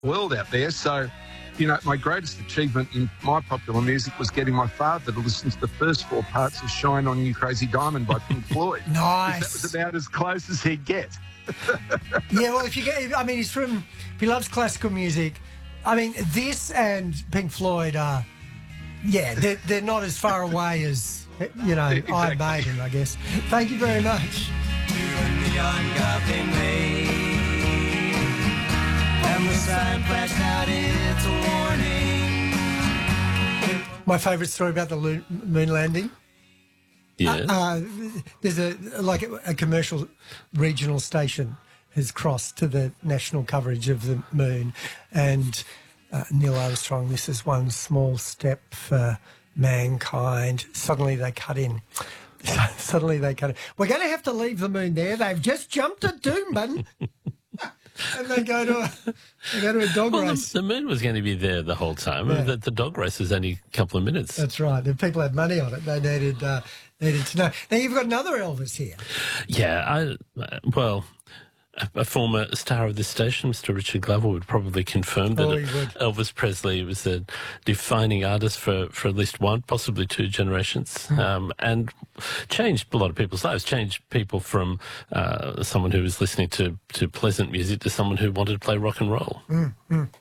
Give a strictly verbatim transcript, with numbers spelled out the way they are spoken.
world out there. So, you know, my greatest achievement in my popular music was getting my father to listen to the first four parts of Shine On You Crazy Diamond by Pink Floyd. Nice. That was about as close as he'd get. Yeah, well, if you get, I mean, he's from, if he loves classical music, I mean, this and Pink Floyd are, yeah, they're, they're not as far away as, you know, Exactly. Iron Maiden, I guess. Thank you very much. And the sign flashed out its warning. My favourite story about the lo- moon landing. Yes. Uh, uh, there's a like a, a commercial regional station has crossed to the national coverage of the moon, and uh, Neil Armstrong. This is one small step for mankind. Suddenly they cut in. Suddenly they cut in. We're going to have to leave the moon there. They've just jumped at Doomben. And they go to a, they go to a dog well, race. The, the moon was going to be there the whole time. Yeah. The, the dog race was only a couple of minutes. That's right. The people had money on it. They needed uh, needed to know. Now you've got another Elvis here. Yeah, I, uh, well, a, a former star of this station, Mister Richard Glover, would probably confirm that Oh, he would. Elvis Presley was a defining artist for, for at least one, possibly two generations, Hmm. um, and changed a lot of people's lives, changed people from uh, someone who was listening to, to pleasant music to someone who wanted to play rock and roll. Mm, mm.